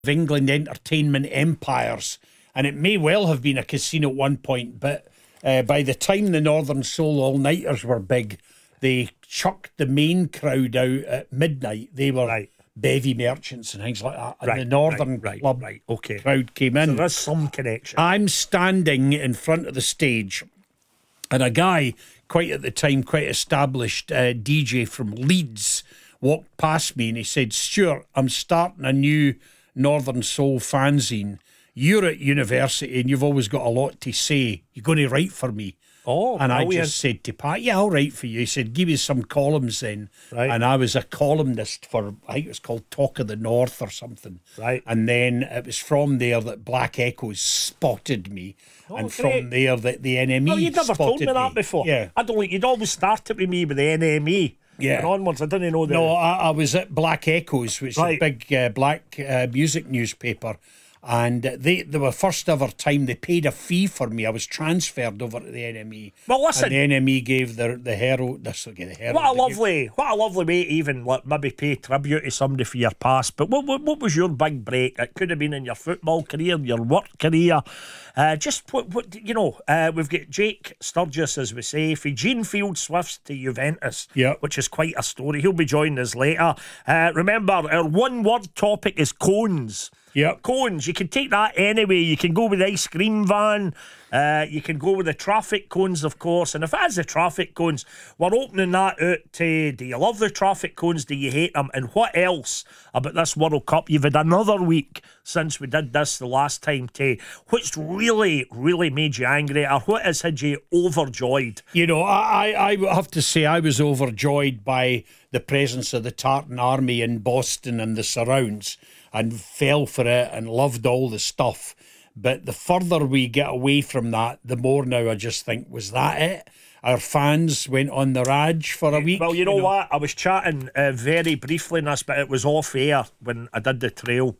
England entertainment empires, and it may well have been a casino at one point, but by the time the Northern Soul all-nighters were big, they chucked the main crowd out at midnight. They were bevy merchants and things like that, and the Northern Club crowd came in. So there's some connection. I'm standing in front of the stage, and a guy, quite at the time, quite established DJ from Leeds, walked past me and he said, "Stuart, I'm starting a new Northern Soul fanzine. You're at university and you've always got a lot to say. You're going to write for me." Oh, and brilliant. I just said to Pat, "Yeah, I'll write for you." He said, "Give me some columns then." And I was a columnist for, I think it was called Talk of the North or something. And then it was from there that Black Echoes spotted me. And from there that the NME Oh, you'd never told me that before. Yeah. I don't think you'd always started with me with the NME. Yeah. And onwards, I didn't know that. No, I was at Black Echoes, which is a big black music newspaper. And they were first ever time they paid a fee for me. I was transferred over to the NME. Well, listen, and the NME gave the hero. What a lovely way to even maybe pay tribute to somebody for your past. But what was your big break? It could have been in your football career, your work career. We've got Jake Sturgis, as we say, for Genefield Swifts to Juventus, which is quite a story. He'll be joining us later. Remember, our one-word topic is cones. Cones, you can take that anyway. You can go with the ice cream van, you can go with the traffic cones, of course. And if it is the traffic cones, we're opening that out to, do you love the traffic cones, do you hate them, and what else about this World Cup? You've had another week since we did this the last time, what's really made you angry, or what has had you overjoyed? You know, I have to say I was overjoyed by the presence of the Tartan Army in Boston and the surrounds, and fell for it and loved all the stuff. But the further we get away from that, the more now I just think, was that it? Our fans went on the rage for a week. Well, you know what? I was chatting very briefly in this, but it was off air when I did the trail